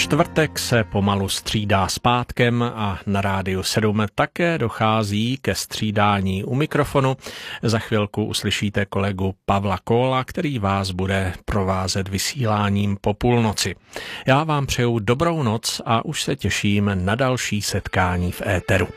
Čtvrtek se pomalu střídá s pátkem a na Rádiu 7 také dochází ke střídání u mikrofonu. Za chvilku uslyšíte kolegu Pavla Kóla, který vás bude provázet vysíláním po půlnoci. Já vám přeju dobrou noc a už se těším na další setkání v éteru.